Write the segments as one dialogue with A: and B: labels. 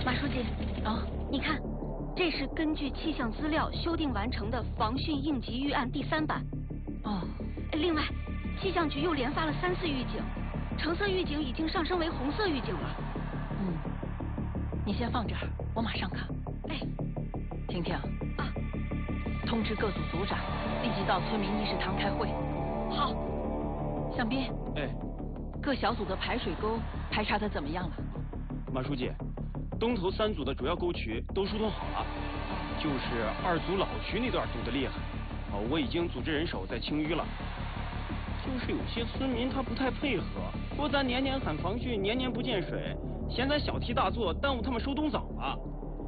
A: 马书记，你看，这是根据气象资料修订完成的防汛应急预案第3版。另外，气象局又连发了3次预警，橙色预警已经上升为红色预警了。
B: 你先放这儿，我马上看。婷婷。通知各组组长立即到村民议事堂开会。
A: 好。
B: 向斌。各小组的排水沟排查的怎么样了？
C: 马书记，东头3组的主要沟渠都疏通好了，就是2组老渠那段堵得厉害。我已经组织人手在清淤了。就是有些村民他不太配合，说咱年年喊防汛，年年不见水，嫌咱小题大做，耽误他们收冬枣了。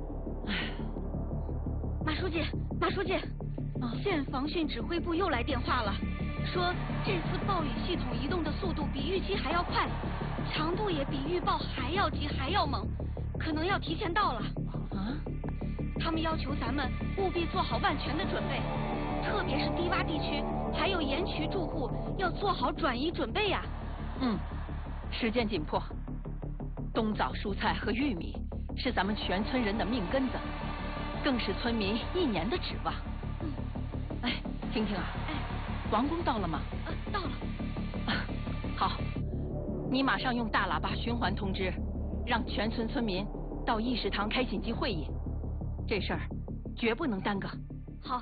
A: 马书记，县防汛指挥部又来电话了，说这次暴雨系统移动的速度比预期还要快，强度也比预报还要急还要猛，可能要提前到了。他们要求咱们务必做好万全的准备，特别是低洼地区还有沿渠住户要做好转移准备呀。
B: 时间紧迫，冬枣、蔬菜和玉米是咱们全村人的命根子，更是村民1年的指望。婷婷啊，王工到了吗？
A: 到了。
B: 好，你马上用大喇叭循环通知，让全村村民到议事堂开紧急会议，这事儿绝不能耽搁。
A: 好。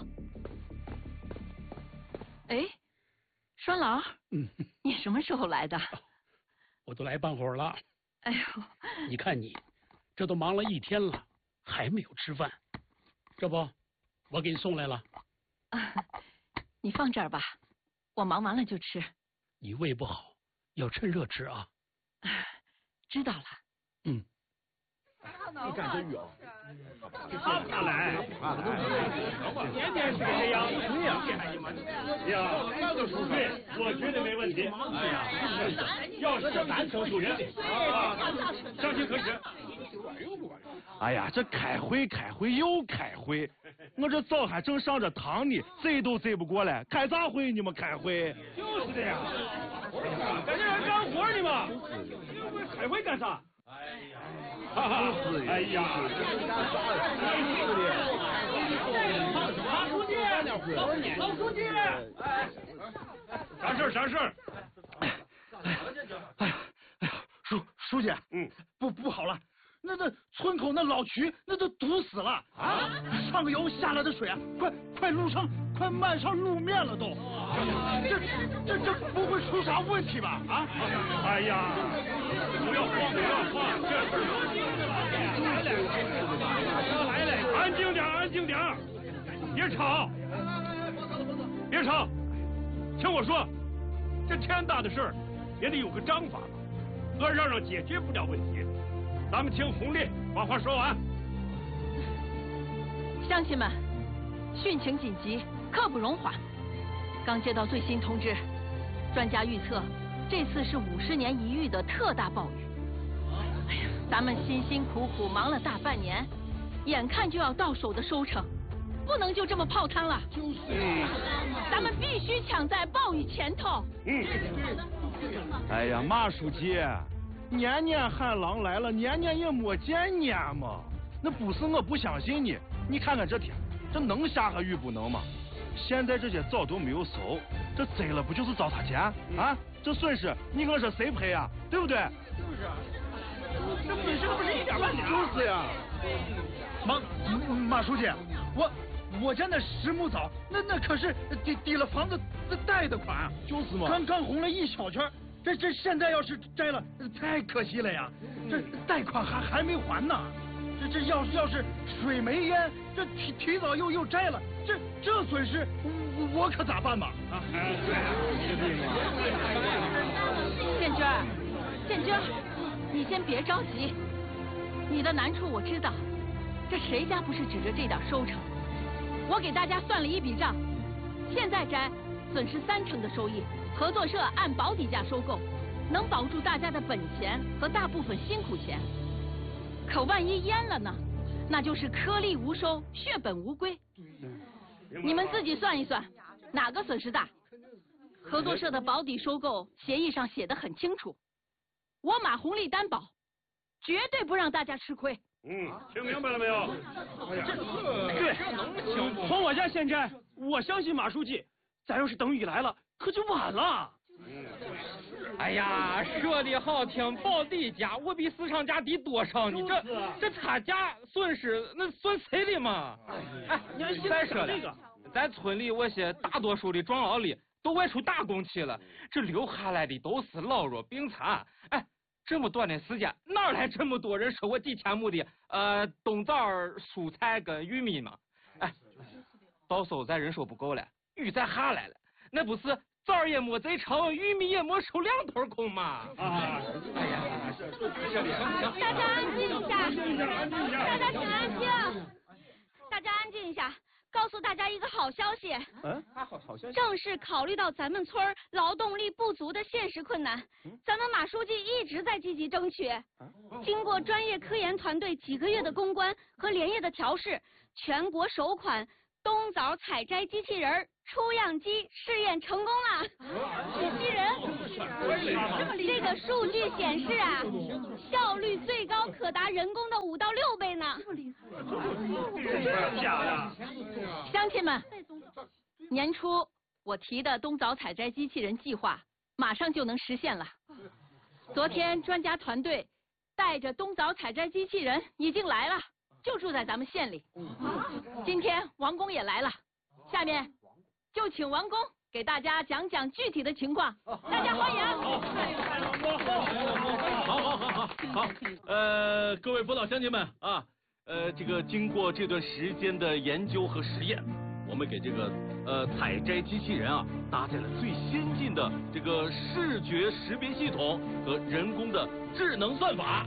B: 栓老，你什么时候来的？
D: 我都来半会儿了。
B: 哎呦，
D: 你看你，这都忙了1天了，还没有吃饭。这不，我给你送来了。
B: 你放这儿吧，我忙完了就吃。
D: 你胃不好，要趁热吃啊。
B: 知道了。
E: 你干真远。
F: 他来，年年是这样。呀，那个书记，我绝对没问题。要是南城主任，上去可使。
E: 哎呀，这开会又开会，我这早还正上着堂呢，贼都贼不过来，开啥会你们开会？
F: 就是这样，赶紧让干活呢嘛，开会干啥？哎呀！马书记，老书记，啥事儿？
E: 哎呀，书记，不好了，那村口那老渠那都堵死了啊！上个游下来的水啊，快漫上路面了都。这不会出啥问题吧？
F: 哎呀，不要慌，这事来，安静点，别吵，听我说，这天大的事儿也得有个章法吧，讹嚷解决不了问题。咱们听红烈把话说完。
B: 乡亲们，汛情紧急，刻不容缓。刚接到最新通知，专家预测这次是50年一遇的特大暴雨。咱们辛辛苦苦忙了大半年，眼看就要到手的收成，不能就这么泡汤了。咱们必须抢在暴雨前头。
E: 哎呀，马书记，年年喊狼来了，年年也没见年嘛。那不是我不相信你，你看看这天，这能下下雨不能吗？现在这些枣都没有熟，这栽了不就是糟蹋钱啊？这损失你说是谁赔啊？对不对？
F: 就是啊，这损失可不是一点半点。
E: 就是呀。马书记，我家那10亩枣，那可是抵了房子贷的款。就是嘛。刚红了1小圈，这现在要是摘了，太可惜了呀。这贷款还没还呢。这要是水没淹，这提早又摘了，这损失我可咋办嘛？
B: 建军，你先别着急，你的难处我知道，这谁家不是指着这点收成？我给大家算了一笔账，现在摘损失30%的收益，合作社按保底价收购，能保住大家的本钱和大部分辛苦钱。可万一淹了呢？那就是颗粒无收，血本无归。你们自己算一算，哪个损失大？合作社的保底收购协议上写得很清楚，我马红利担保，绝对不让大家吃亏。
F: 听明白了没有？
C: 对，从我家现摘，我相信马书记。咱要是等雨来了，可就晚了。
G: 哎呀，说的好听，保地家我比市场价低多少呢？这他家损失那算谁的嘛？哎，再说了，咱村里我些大多数的壮劳力都外出打工去了，这留下来的都是老弱病残。哎，这么短的时间，哪来这么多人收我几千亩的冬枣、蔬菜跟玉米嘛？哎，到时候咱人手不够了，雨再下来了，那不是枣也没贼成，玉米也没收两头空嘛！啊！哎呀，
A: 大家安静一下，大家请安静，大家安静一下。告诉大家一个好消息，
C: 好消息。
A: 正是考虑到咱们村劳动力不足的现实困难，咱们马书记一直在积极争取。经过专业科研团队几个月的攻关和连夜的调试，全国首款冬枣采摘机器人出样机试验成功了。机器人，这个数据显示啊，效率最高可达人工的5到6倍呢。
F: 假的。
B: 乡亲们，年初我提的冬枣采摘机器人计划马上就能实现了。昨天专家团队带着冬枣采摘机器人已经来了，就住在咱们县里。今天王工也来了，下面就请王工给大家讲讲具体的情况，大家欢迎。
H: 好，各位父老乡亲们啊，这个经过这段时间的研究和实验，我们给这个采摘机器人啊搭载了最先进的这个视觉识别系统和人工的智能算法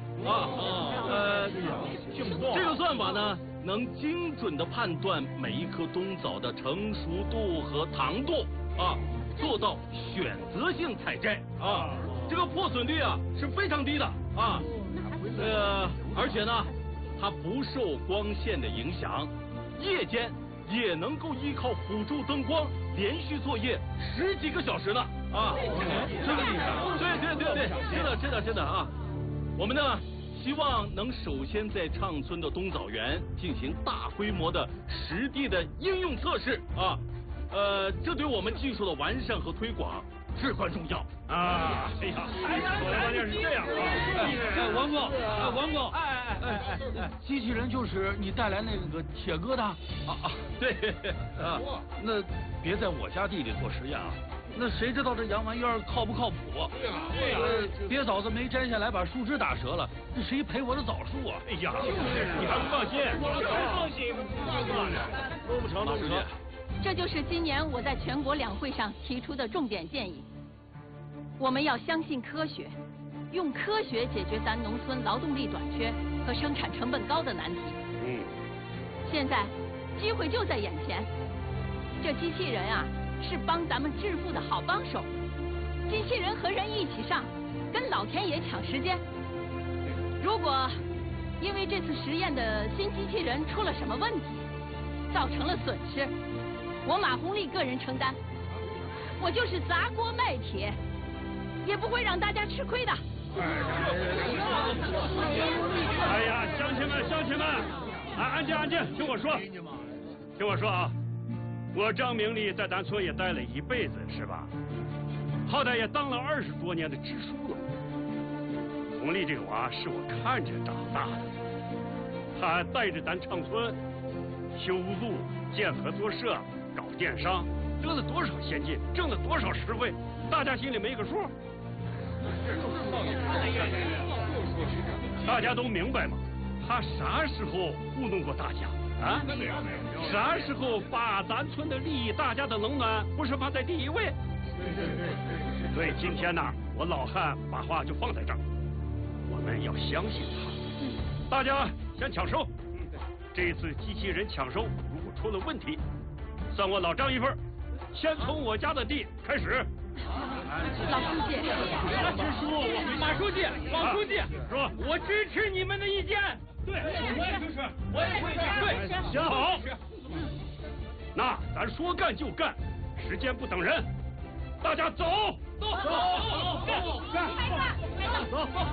H: 这个算法呢能精准的判断每一颗冬枣的成熟度和糖度啊，做到选择性采摘啊，这个破损率啊是非常低的啊，而且呢它不受光线的影响，夜间也能够依靠辅助灯光连续作业10几个小时呢啊！这个厉害！对，真的啊！我们呢希望能首先在畅村的冬枣园进行大规模的实地的应用测试啊，这对我们技术的完善和推广至关重要
F: 啊！哎呀，关键是这样啊！
E: 王总，机器人就是你带来那个铁疙瘩
H: 啊？对啊，
E: 那别在我家地里做实验啊！那谁知道这洋玩意儿靠不靠谱？对呀，别枣子没摘下来把树枝打折了，这谁赔我的枣树啊？
F: 哎呀，你还不放心？放心，弄不成。
B: 这就是今年我在全国两会上提出的重点建议。我们要相信科学，用科学解决咱农村劳动力短缺和生产成本高的难题。现在机会就在眼前，这机器人啊是帮咱们致富的好帮手。机器人和人一起上，跟老天爷抢时间。如果因为这次实验的新机器人出了什么问题，造成了损失，我马红丽个人承担，我就是砸锅卖铁，也不会让大家吃亏的。
F: 哎呀，乡亲们，安静，听我说啊！我张明丽在咱村也待了一辈子，是吧？好歹也当了20多年的支书了。红丽这个娃是我看着长大的，他带着咱畅村修路、建合作社、搞电商，得了多少先进，挣了多少实惠，大家心里没个数。大家都明白吗？他啥时候糊弄过大家啊？啥时候把咱村的利益、大家的冷暖不是放在第一位？所以今天呢，我老汉把话就放在这儿，我们要相信他。大家先抢收，这次机器人抢收如果出了问题，算我老张一份。先从我家的地开始。
B: 老书记，
G: 马书记，王书记，
F: 说，
G: 我支持你们的意见。
F: 对，我也支持，对，行好。那咱说干就干，时间不等人，大家走，干，走。